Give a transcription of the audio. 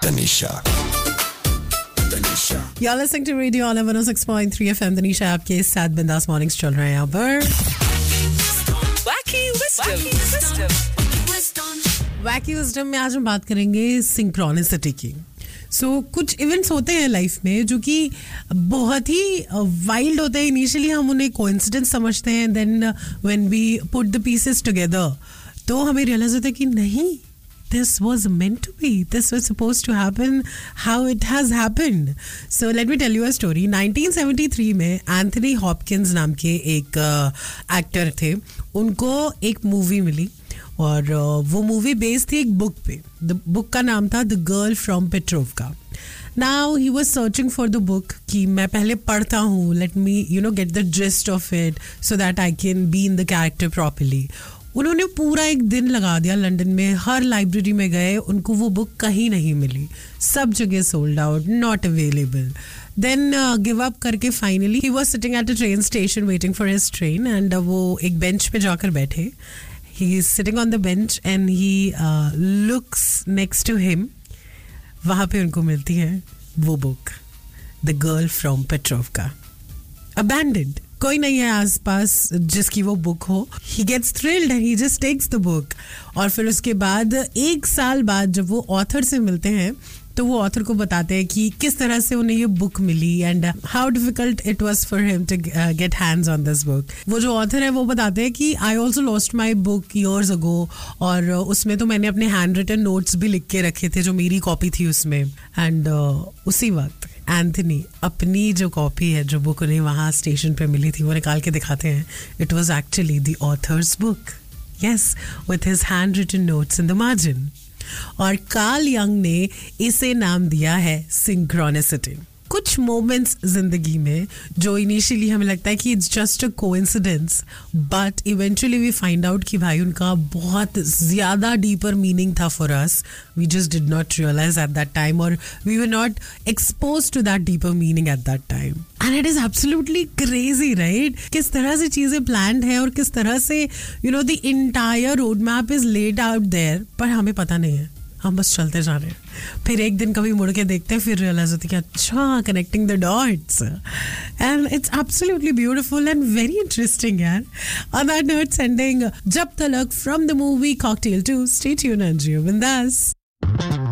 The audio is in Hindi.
Tanisha. You're listening to Radio All 106.3 FM. Tanisha आपके साथ बिंदास मॉर्निंग्स चल रहे हैं यहाँ पर. Wacky Wisdom में आज हम बात करेंगे सिंक्रोनिसिटी की. कुछ इवेंट्स होते हैं लाइफ में जो कि बहुत ही वाइल्ड होते हैं. इनिशियली हम उन्हें कोइंसिडेंस समझते हैं, then when we put the pieces together तो हमें रियलाइज होता है कि नहीं, this was meant to be. This was supposed to happen how it has happened. So let me tell you a story. 1973 में एंथनी हॉपकिंस नाम के एक एक्टर थे. उनको एक मूवी मिली और वो मूवी बेस्ड थी एक बुक पे. द बुक का नाम था the girl from पेट्रोवका. Now he was searching for the book कि मैं पहले पढ़ता हूँ, let me get the gist of it so that I can be in the character properly. उन्होंने पूरा एक दिन लगा दिया लंदन में, हर लाइब्रेरी में गए, उनको वो बुक कहीं नहीं मिली, सब जगह sold out, not available. Then give up करके finally he was sitting at a train station waiting for his train and वो एक बेंच पे जाकर बैठे. He is sitting on the bench and he looks next to him. वहाँ पे उनको मिलती है वो book, the girl from पेट्रोवका. Abandoned, कोई नहीं है आसपास जिसकी वो बुक हो. He gets thrilled and he just takes the book. और फिर उसके बाद एक साल बाद जब वो ऑथर से मिलते हैं तो वो ऑथर को बताते हैं कि किस तरह से उन्हें ये book milli and how difficult it was for him to get hands on this book. वो जो ऑथर है वो बताते हैं कि I also lost my book years ago, और उसमें तो मैंने अपने हैंड रिटन नोट्स भी लिख के रखे थे जो मेरी कॉपी थी उसमें. एंड उसी वक्त एंथनी अपनी जो कॉपी है, जो बुक उन्हें वहाँ स्टेशन पे मिली थी, वो निकाल के दिखाते हैं. It was actually the author's book, yes, with his hand written notes in the margin. और कार्ल यंग ने इसे नाम दिया है सिंक्रोनिसिटी. कुछ मोमेंट्स जिंदगी में जो इनिशियली हमें लगता है कि it's just a coincidence, but eventually we find out कि भाई उनका बहुत ज़्यादा डीपर मीनिंग था for us. We just did not realise at that time, और we were not expose to that deeper meaning at that time. And it is absolutely crazy, right? किस तरह से चीज़ें प्लान्ड है और किस तरह से the entire road map is laid out there, पर हमें पता नहीं है, हम बस चलते जा रहे हैं. फिर एक दिन कभी मुड़ के देखते हैं, फिर रियलाइज होती है कि अच्छा, connecting the dots. And it's absolutely beautiful and very interesting यार. ऑन दैट नोट, सेंडिंग जब तलक from the movie cocktail 2. Stay tuned and जियो बिंदास.